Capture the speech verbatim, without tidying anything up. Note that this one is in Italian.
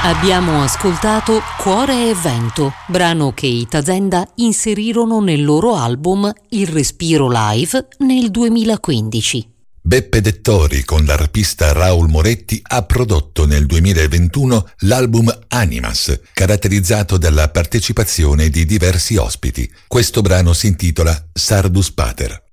Abbiamo ascoltato Cuore e Vento, brano che i Tazenda inserirono nel loro album Il Respiro Live nel duemilaquindici. Beppe Dettori con l'arpista Raul Moretti ha prodotto nel duemilaventuno l'album Animas, caratterizzato dalla partecipazione di diversi ospiti. Questo brano si intitola Sardus Pater.